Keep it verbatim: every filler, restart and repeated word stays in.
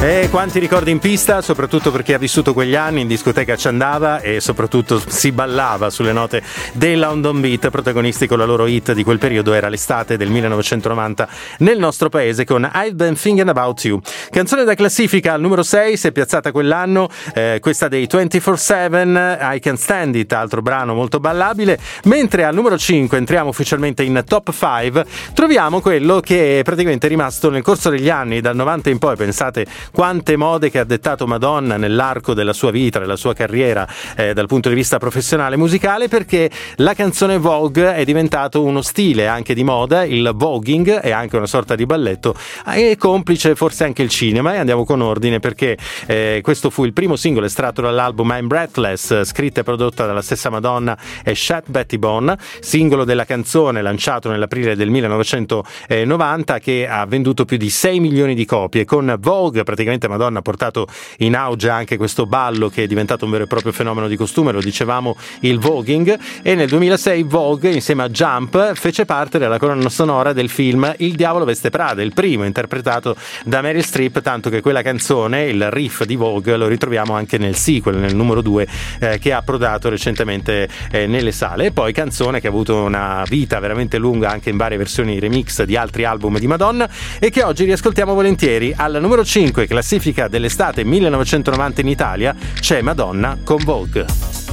E quanti ricordi in pista, soprattutto per chi ha vissuto quegli anni, in discoteca ci andava e soprattutto si ballava sulle note dei London Beat. Protagonisti con la loro hit di quel periodo era l'estate del millenovecentonovanta nel nostro paese con I've Been Thinking About You. Canzone da classifica al numero sei, si è piazzata quell'anno, eh, questa dei ventiquattro sette, I Can't Stand It, altro brano molto ballabile. Mentre al numero cinque entriamo ufficialmente in top cinque, troviamo quello che è praticamente rimasto nel corso degli anni, dal novanta in poi. Pensate quante mode che ha dettato Madonna nell'arco della sua vita, della sua carriera eh, dal punto di vista professionale musicale, perché la canzone Vogue è diventato uno stile anche di moda, il voguing è anche una sorta di balletto, e complice forse anche il cinema. E andiamo con ordine, perché eh, questo fu il primo singolo estratto dall'album I'm Breathless, scritta e prodotta dalla stessa Madonna e Chet Betty Bone, singolo della canzone lanciato nell'aprile del millenovecentonovanta, che ha venduto più di sei milioni di copie. Con Vogue praticamente Madonna ha portato in auge anche questo ballo che è diventato un vero e proprio fenomeno di costume, lo dicevamo, il voguing. E nel duemilasei Vogue insieme a Jump fece parte della colonna sonora del film Il Diavolo Veste Prada, il primo interpretato da Meryl Streep, tanto che quella canzone, il riff di Vogue, lo ritroviamo anche nel sequel, nel numero due, eh, che ha approdato recentemente eh, nelle sale. E poi canzone che ha avuto una vita veramente lunga anche in varie versioni remix di altri album di Madonna e che oggi riascoltiamo volentieri. Al numero cinque, classifica dell'estate millenovecentonovanta in Italia, c'è Madonna con Vogue.